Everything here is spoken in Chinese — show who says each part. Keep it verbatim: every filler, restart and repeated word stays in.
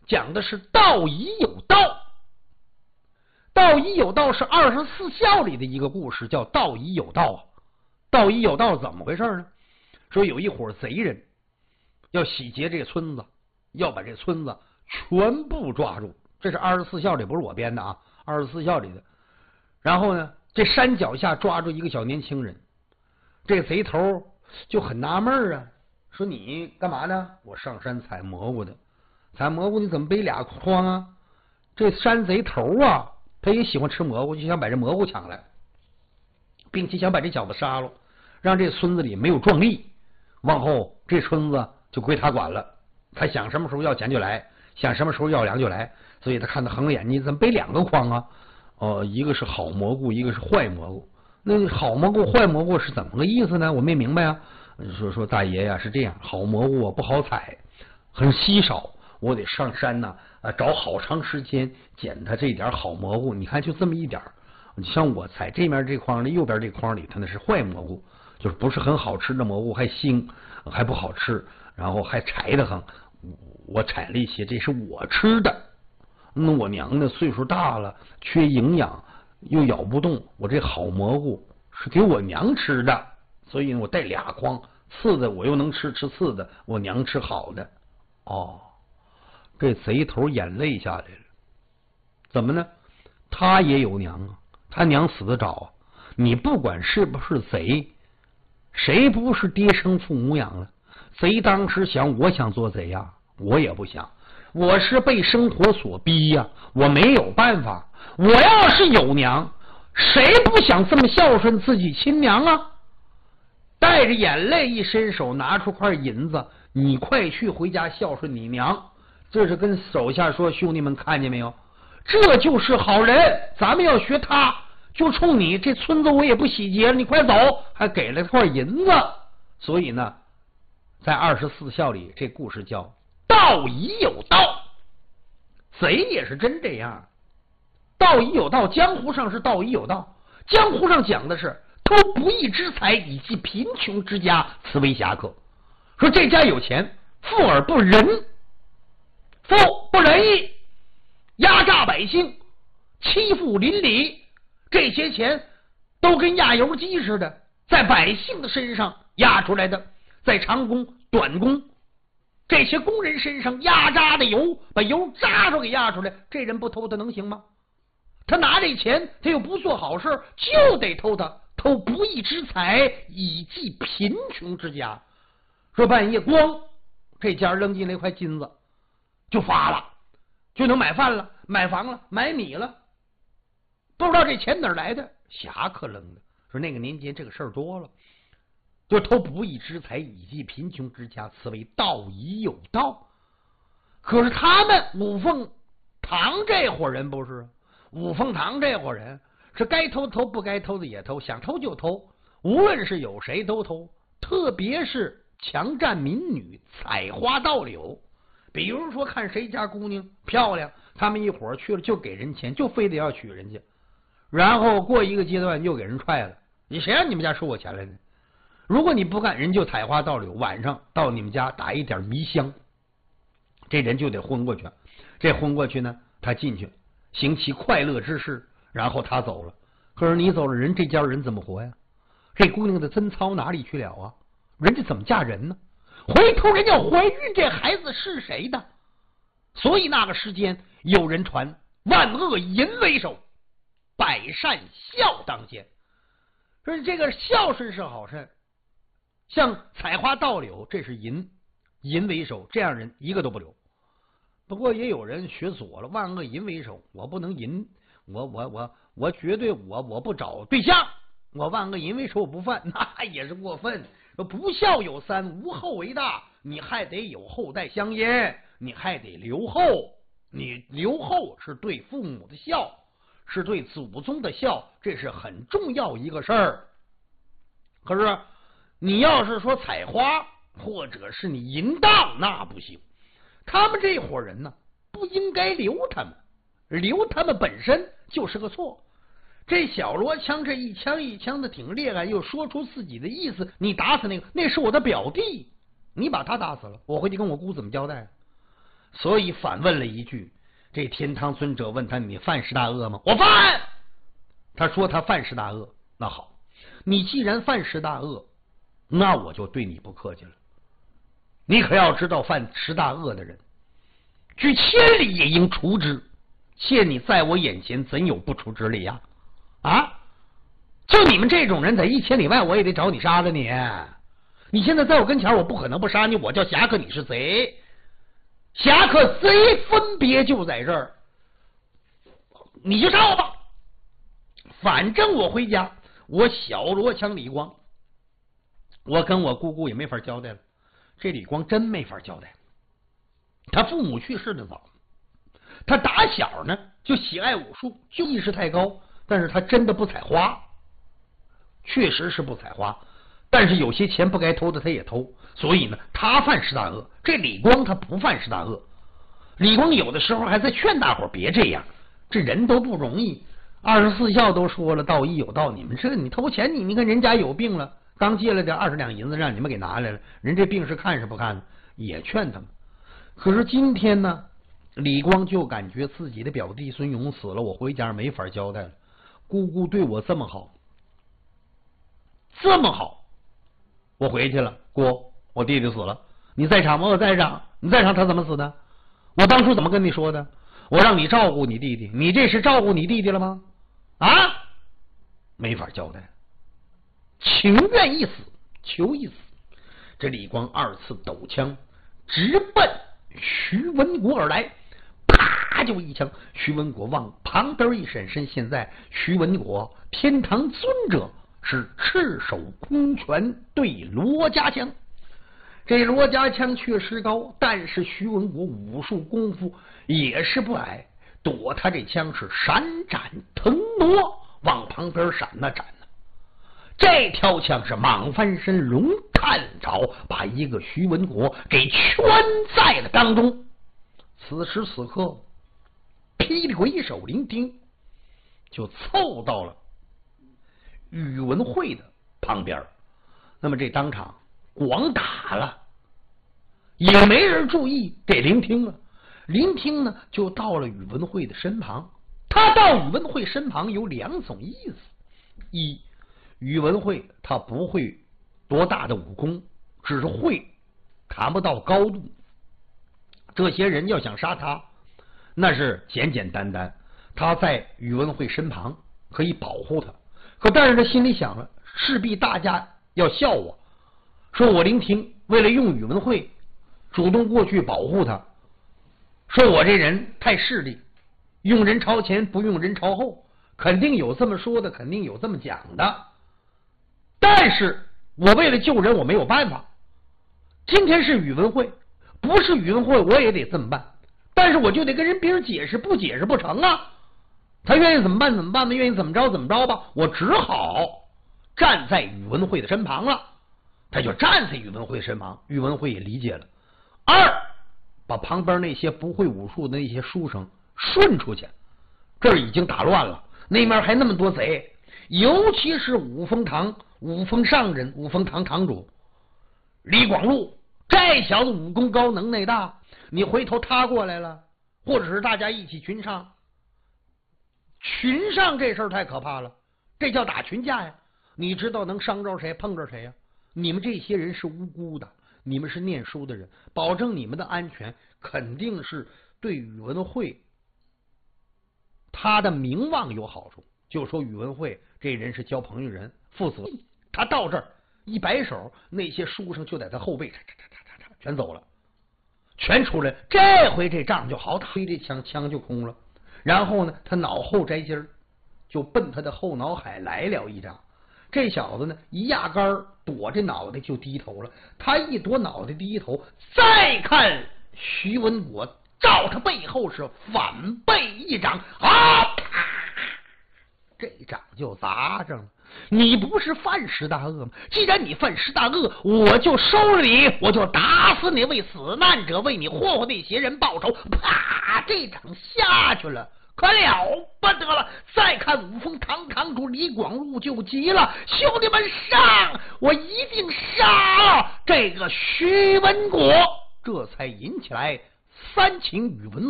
Speaker 1: 讲的是道义有道。道义有道是二十四孝里的一个故事，叫道义有道啊。道义有道怎么回事呢？说有一伙贼人要洗劫这村子，要把这村子全部抓住。这是二十四孝里，不是我编的啊，二十四孝里的。然后呢，这山脚下抓住一个小年轻人，这贼头就很纳闷啊，说你干嘛呢？我上山采蘑菇的。采蘑菇你怎么背俩筐啊？这山贼头啊，他也喜欢吃蘑菇，就想把这蘑菇抢来，并且想把这小子杀了，让这村子里没有壮丽，往后这村子就归他管了。他想什么时候要钱就来，想什么时候要粮就来，所以他看他横了眼睛，怎么背两个筐啊？哦，一个是好蘑菇，一个是坏蘑菇。那好蘑菇坏蘑菇是怎么个意思呢？我没明白啊。说说大爷呀、啊，是这样，好蘑菇不好采，很稀少，我得上山呢、啊，找好长时间捡它这点好蘑菇。你看就这么一点，像我采这面这筐里，右边这筐里，它那是坏蘑菇，就是不是很好吃的蘑菇，还腥，还不好吃，然后还柴得很。我采了一些，这是我吃的。那我娘呢，岁数大了，缺营养，又咬不动，我这好蘑菇是给我娘吃的，所以我带俩筐，刺的我又能吃，吃刺的我娘吃好的。哦，这贼头眼泪下来了，怎么呢？他也有娘啊，他娘死得早啊。你不管是不是贼，谁不是爹生父母养了？贼当时想，我想做贼呀、啊，我也不想。我是被生活所逼呀、啊，我没有办法。我要是有娘，谁不想这么孝顺自己亲娘啊？带着眼泪一伸手拿出块银子，你快去回家孝顺你娘。这是跟手下说，兄弟们看见没有？这就是好人，咱们要学他。就冲你这村子我也不洗劫了，你快走，还给了块银子。所以呢，在二十四孝里，这故事叫道义有道。贼也是真这样，道义有道，江湖上是道义有道，江湖上讲的是偷不义之财以济贫穷之家，此为侠客。说这家有钱，富而不仁，富不仁义，压榨百姓，欺负邻里，这些钱都跟压油机似的，在百姓的身上压出来的，在长工短工这些工人身上压榨的油，把油渣出给压出来，这人不偷他能行吗？他拿这钱，他又不做好事，就得偷他，偷不义之财以济贫穷之家。说半夜光这家扔进来一块金子，就发了，就能买饭了，买房了，买米了，不知道这钱哪儿来的，侠客扔的。说那个年间这个事儿多了，就偷不义之财以济贫穷之家，此为道义有道。可是他们五凤堂这伙人不是，五凤堂这伙人是该偷偷，不该偷的也偷，想偷就偷，无论是有谁都偷，特别是强占民女，采花盗柳。比如说看谁家姑娘漂亮，他们一伙儿去了就给人钱，就非得要娶人家，然后过一个阶段又给人踹了。你谁让你们家收我钱来呢？如果你不干，人就采花盗柳，晚上到你们家打一点迷香，这人就得昏过去。这昏过去呢，他进去行其快乐之事，然后他走了。可是你走了，人这家人怎么活呀？这姑娘的贞操哪里去了啊？人家怎么嫁人呢？回头人家怀孕，这孩子是谁的？所以那个时间有人传万恶淫为首，百善孝当先。说这个孝顺是好事，像采花盗柳，这是淫，淫为首，这样人一个都不留。不过也有人学左了，万恶淫为首，我不能淫，我我我我绝对我我不找对象，我万恶淫为首我不犯，那也是过分。不孝有三，无后为大，你还得有后代相沿，你还得留后，你留后是对父母的孝，是对祖宗的孝，这是很重要一个事儿。可是你要是说采花，或者是你淫荡，那不行。他们这伙人呢，不应该留他们，留他们本身就是个错。这小罗枪这一枪一枪的挺烈害，又说出自己的意思，你打死那个，那是我的表弟，你把他打死了，我回去跟我姑怎么交代？ 所以反问了一句。这天堂尊者问他：“你犯十大恶吗？”我犯。他说他犯十大恶。那好，你既然犯十大恶，那我就对你不客气了。你可要知道，犯十大恶的人，据千里也应除之。现你在我眼前，怎有不除之理呀？啊！就你们这种人，在一千里外，我也得找你杀了你。你现在在我跟前，我不可能不杀你。我叫侠客，你是贼。侠客贼分别就在这儿，你就杀我吧。反正我回家，我小罗枪李光，我跟我姑姑也没法交代了。这李光真没法交代，他父母去世的早，他打小呢就喜爱武术，就意识太高，但是他真的不采花，确实是不采花。但是有些钱不该偷的他也偷，所以呢他犯十大恶。这李光他不犯十大恶，李光有的时候还在劝大伙别这样，这人都不容易。二十四孝都说了，道义有道，你们这你偷钱，你你看人家有病了，刚借了点二十两银子让你们给拿来了，人这病是看是不看呢？也劝他们。可是今天呢，李光就感觉自己的表弟孙勇死了，我回家没法交代了。姑姑对我这么好，这么好。我回去了，姑，我弟弟死了，你在场吗？我在场。你在场，他怎么死的？我当初怎么跟你说的？我让你照顾你弟弟，你这是照顾你弟弟了吗？啊，没法交代，情愿一死，求一死。这李光二次抖枪，直奔徐文国而来，啪就一枪。徐文国往旁边一闪身，现在徐文国天堂尊者是赤手空拳对罗家枪。这罗家枪确实高，但是徐文国武术功夫也是不矮，躲他这枪是闪展腾挪，往旁边闪呐闪呐。这条枪是蟒翻身龙探爪，把一个徐文国给圈在了当中。此时此刻，霹雳鬼手林听就凑到了宇文慧的旁边，那么这当场光打了，也没人注意这聆听了。聆听呢，就到了宇文慧的身旁。他到宇文慧身旁有两种意思：一，宇文慧他不会多大的武功，只是会谈不到高度。这些人要想杀他，那是简简单单。他在宇文慧身旁可以保护他，可但是他心里想了，势必大家要笑我，说我聆听为了用宇文慧主动过去保护他，说我这人太势利，用人朝前不用人朝后，肯定有这么说的，肯定有这么讲的。但是我为了救人，我没有办法。今天是宇文慧，不是宇文慧我也得这么办，但是我就得跟人别人解释，不解释不成啊。他愿意怎么办怎么办吧，愿意怎么着怎么着吧，我只好站在宇文慧的身旁了。他就站在宇文慧身旁，宇文慧也理解了。二，把旁边那些不会武术的那些书生顺出去，这儿已经打乱了，那面还那么多贼，尤其是五峰堂五峰上人五峰堂堂主李广禄，这小子武功高，能耐大，你回头他过来了，或者是大家一起群上，群上这事儿太可怕了，这叫打群架呀！你知道能伤着谁，碰着谁呀？你们这些人是无辜的，你们是念书的人，保证你们的安全，肯定是对宇文慧他的名望有好处。就说宇文慧这人是交朋友人，负责。他到这儿一摆手，那些书生就在他后背，嚓嚓嚓嚓嚓全走了，全出来。这回这仗就好打，推这枪，枪就空了。然后呢，他脑后摘尖就奔他的后脑海来了一掌。这小子呢，一压杆躲着脑袋就低头了。他一躲脑袋低头，再看徐文国照他背后是反背一掌，啊！这掌就砸上了。你不是犯十大恶吗？既然你犯十大恶，我就收了你，我就打死你，为死难者，为你祸祸那些人报仇。啪！这掌下去了，可了不得了！再看五峰堂堂主李广禄就急了，兄弟们上！我一定杀了这个徐文国！这才引起来煽情语文